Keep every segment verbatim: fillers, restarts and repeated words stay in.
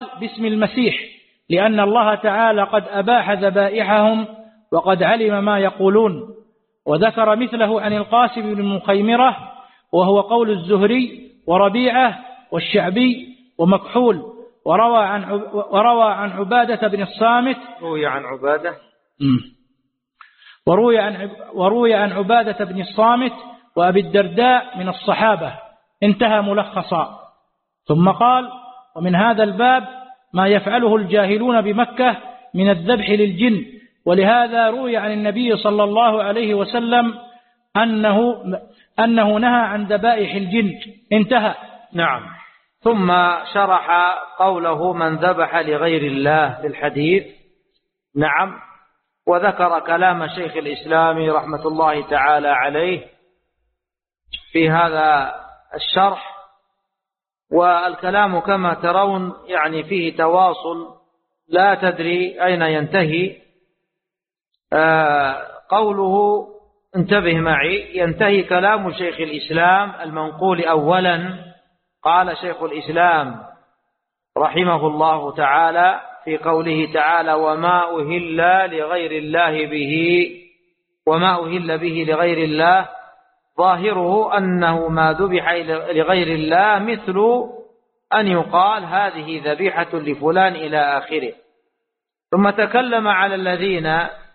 باسم المسيح، لأن الله تعالى قد أباح ذبائحهم وقد علم ما يقولون. وذكر مثله عن القاسم بن مخيمرة، وهو قول الزهري وربيعة والشعبي ومكحول. وروى عن وروى عن عبادة بن الصامت روي عن عبادة وروي عن وروي عن عبادة بن الصامت وأبي الدرداء من الصحابة. انتهى ملخصا. ثم قال: ومن هذا الباب ما يفعله الجاهلون بمكة من الذبح للجن، ولهذا روي عن النبي صلى الله عليه وسلم أنه أنه نهى عن ذبائح الجن. انتهى. نعم. ثم شرح قوله من ذبح لغير الله في الحديث. نعم. وذكر كلام شيخ الإسلام رحمة الله تعالى عليه في هذا الشرح. والكلام كما ترون يعني فيه تواصل لا تدري أين ينتهي. آه قوله انتبه معي، ينتهي كلام شيخ الإسلام المنقول أولا. قال شيخ الإسلام رحمه الله تعالى في قوله تعالى: وما أهل لغير الله به وما أهل به لغير الله، ظاهره أنه ما ذبح لغير الله مثل أن يقال هذه ذبيحة لفلان إلى آخره. ثم تكلم على الذين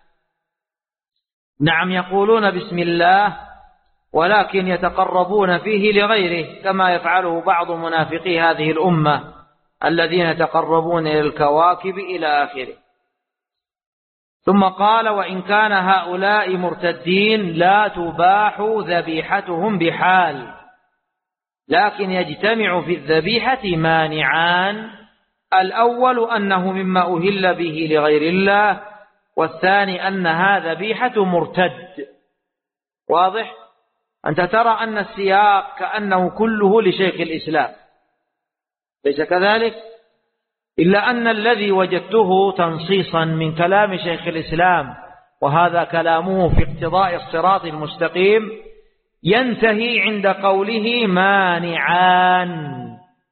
نعم يقولون بسم الله ولكن يتقربون فيه لغيره، كما يفعله بعض منافقي هذه الأمة الذين يتقربون إلى الكواكب إلى آخره. ثم قال: وإن كان هؤلاء مرتدين لا تباح ذبيحتهم بحال، لكن يجتمع في الذبيحة مانعان: الأول أنه مما أهل به لغير الله، والثاني أنها ذبيحة مرتد. واضح؟ أنت ترى أن السياق كأنه كله لشيخ الإسلام، ليس كذلك؟ إلا أن الذي وجدته تنصيصا من كلام شيخ الإسلام، وهذا كلامه في اقتضاء الصراط المستقيم، ينتهي عند قوله مانعان،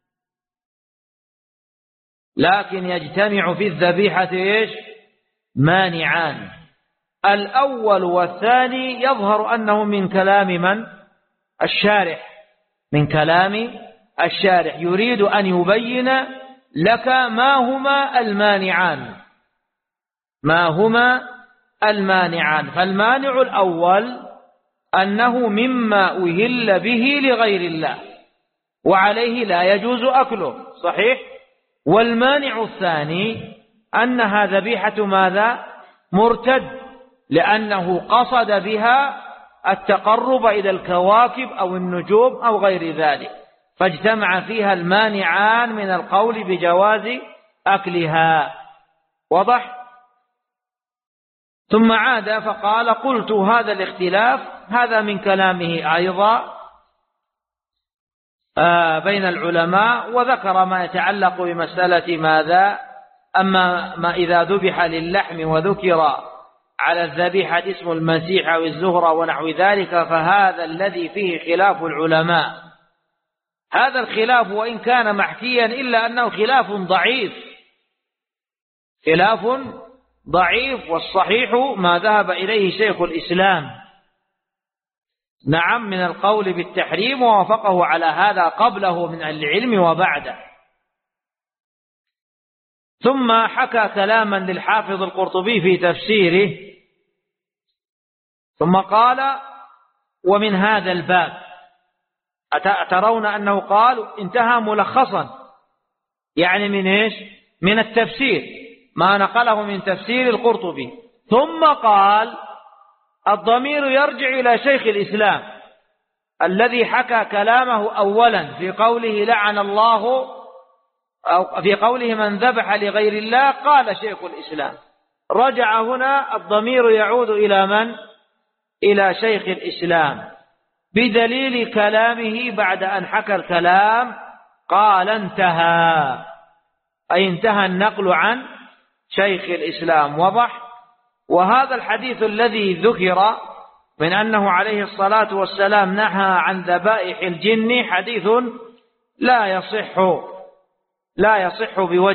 لكن يجتمع في الذبيحة إيش؟ مانعان. الأول والثاني يظهر أنه من كلام من؟ الشارح، من كلام الشارح، يريد أن يبين لك ما هما المانعان، ما هما المانعان. فالمانع الأول أنه مما أهل به لغير الله وعليه لا يجوز أكله، صحيح؟ والمانع الثاني أنها ذبيحة ماذا؟ مرتد، لأنه قصد بها التقرب إلى الكواكب أو النجوم أو غير ذلك، فاجتمع فيها المانعان من القول بجواز أكلها. وضح؟ ثم عاد فقال: قلت هذا الاختلاف هذا من كلامه أيضا بين العلماء، وذكر ما يتعلق بمسألة ماذا؟ أما ما إذا ذبح للحم وذكر على الذبيحة اسم المسيح أو الزهرة ونحو ذلك، فهذا الذي فيه خلاف العلماء. هذا الخلاف وإن كان محكيا إلا أنه خلاف ضعيف، خلاف ضعيف، والصحيح ما ذهب إليه شيخ الإسلام نعم من القول بالتحريم، ووافقه على هذا قبله من العلم وبعده. ثم حكى كلاما للحافظ القرطبي في تفسيره، ثم قال: ومن هذا الباب. أترون أنه قال انتهى ملخصا، يعني من إيش؟ من التفسير، ما نقله من تفسير القرطبي. ثم قال: الضمير يرجع إلى شيخ الإسلام الذي حكى كلامه أولا في قوله لعن الله، أو في قوله من ذبح لغير الله، قال شيخ الإسلام. رجع هنا الضمير يعود إلى من؟ إلى شيخ الإسلام، بدليل كلامه بعد أن حكى الكلام قال انتهى، أي انتهى النقل عن شيخ الإسلام. وضح؟ وهذا الحديث الذي ذكر من أنه عليه الصلاة والسلام نهى عن ذبائح الجن حديث لا يصح لا يصح بوجه